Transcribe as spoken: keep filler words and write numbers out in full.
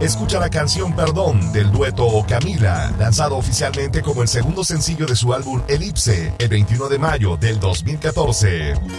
Escucha la canción Perdón del dueto Camila, lanzado oficialmente como el segundo sencillo de su álbum Elipse, el veintiuno de mayo del dos mil catorce.